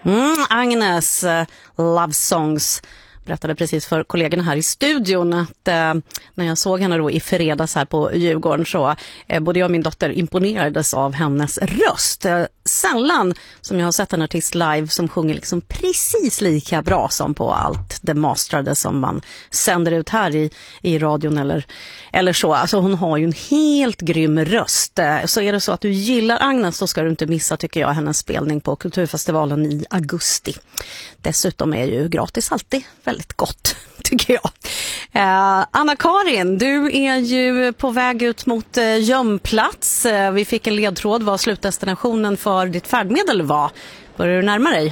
Agnes, Love Songs, berättade precis för kollegorna här i studion att när jag såg henne då i fredags här på Djurgården så både jag och min dotter imponerades av hennes röst. Sällan som jag har sett en artist live som sjunger liksom precis lika bra som på allt det mastrade som man sänder ut här i radion eller så. Alltså hon har ju en helt grym röst. Så är det så att du gillar Agnes så ska du inte missa, tycker jag, hennes spelning på Kulturfestivalen i augusti. Dessutom är ju gratis alltid väldigt gott, tycker jag. Anna-Karin, du är ju på väg ut mot gömplats. Vi fick en ledtråd vad slutdestinationen för ditt färdmedel var. Börjar du närma dig?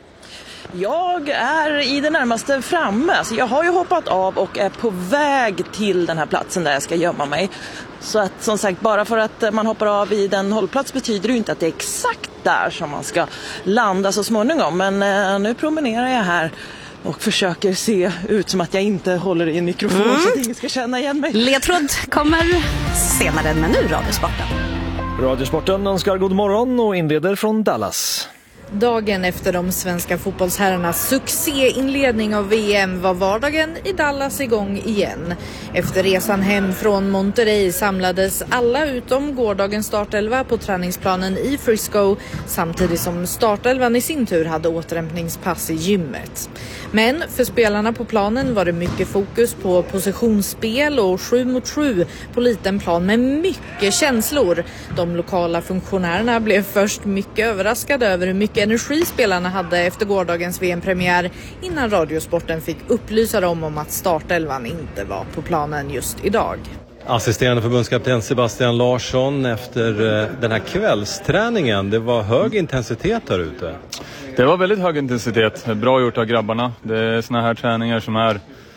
Jag är i det närmaste framme. Alltså jag har ju hoppat av och är på väg till den här platsen där jag ska gömma mig. Så att som sagt, bara för att man hoppar av i den hållplats betyder det inte att det är exakt där som man ska landa så småningom. Men nu promenerar jag här och försöker se ut som att jag inte håller i en mikrofon så att ingen ska känna igen mig. Ledtråd kommer senare, men nu Radiosporten. Radiosporten önskar god morgon och inleder från Dallas. Dagen efter de svenska fotbollsherrarnas succéinledning av VM var vardagen i Dallas igång igen. Efter resan hem från Monterrey samlades alla utom gårdagens startelva på träningsplanen i Frisco, samtidigt som startelvan i sin tur hade återhämtningspass i gymmet. Men för spelarna på planen var det mycket fokus på positionsspel och 7 mot 7 på liten plan med mycket känslor. De lokala funktionärerna blev först mycket överraskade över hur mycket energi spelarna hade efter gårdagens VM-premiär innan Radiosporten fick upplysa dem om att startelvan inte var på planen just idag. Assisterande förbundskapten Sebastian Larsson efter den här kvällsträningen, det var hög intensitet här ute. Det var väldigt hög intensitet, bra gjort av grabbarna. Det är såna här träningar som är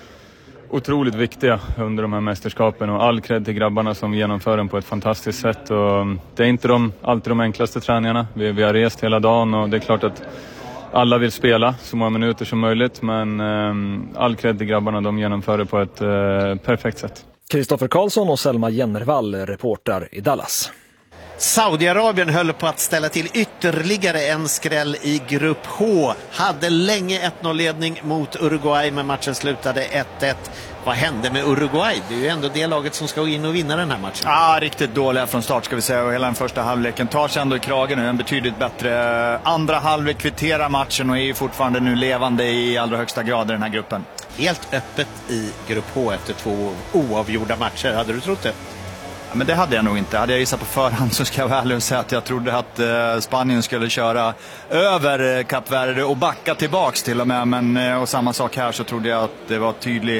otroligt viktiga under de här mästerskapen och all cred till grabbarna som genomför den på ett fantastiskt sätt. Och det är inte alltid de enklaste träningarna. Vi har rest hela dagen och det är klart att alla vill spela så många minuter som möjligt, men all cred till grabbarna, de genomför det på ett perfekt sätt. Kristoffer Karlsson och Selma Jennervall, reporter i Dallas. Saudiarabien höll på att ställa till ytterligare en skräll i grupp H. Hade länge 1-0-ledning mot Uruguay, men matchen slutade 1-1. Vad hände med Uruguay? Det är ju ändå det laget som ska in och vinna den här matchen. Ja, riktigt dåliga från start ska vi säga. Och hela den första halvleken tar sig ändå i kragen nu. En betydligt bättre andra halvlek, kvitterar matchen och är ju fortfarande nu levande i allra högsta grad i den här gruppen. Helt öppet i grupp H efter 2 oavgjorda matcher. Hade du trott det? Ja, men det hade jag nog inte. Hade jag gissat på förhand så ska jag vara ärlig och säga att jag trodde att Spanien skulle köra över Kap Verde och backa tillbaks till och med. Men, och samma sak här, så trodde jag att det var tydlig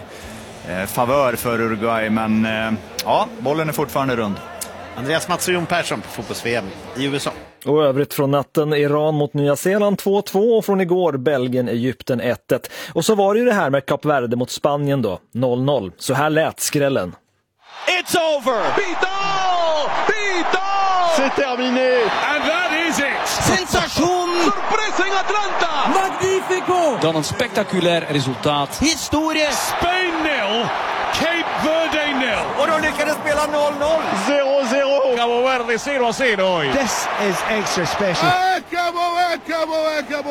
favör för Uruguay. Men ja, bollen är fortfarande rund. Andreas Mats och Jon Persson på fotbolls-VM i USA. Och övrigt från natten Iran mot Nya Zeeland 2-2 och från igår Belgien-Egypten 1-1. Och så var det ju det här med Kap Verde mot Spanien då, 0-0. Så här lät skrällen. It's over! Vidal! Vidal! C'est terminé! And that is it! Sensation! Surprising Atlanta! Magnifico! Dan een spectaculair resultaat. Historie! Spain 0, Cape Verde 0. Och de lyckades spela 0-0! 0-0! Cabo Verde 0-0. This is extra special. Acabou!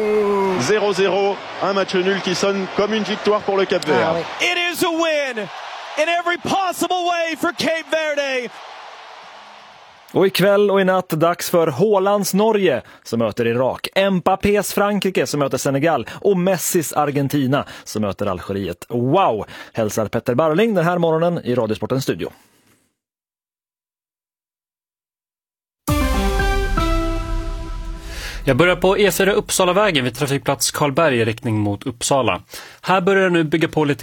0-0, un match nul qui sonne comme une victoire pour le Cap Vert. It is a win! In every possible way for Cape Verde. Och ikväll och i natt dags för Haalands Norge som möter Irak, Mbappés Frankrike som möter Senegal och Messis Argentina som möter Algeriet. Wow! Hälsar Petter Barling den här morgonen i Radiosportens studio. Jag börjar på E4 Uppsalavägen vid trafikplats Karlberg i riktning mot Uppsala. Här börjar det nu bygga på lite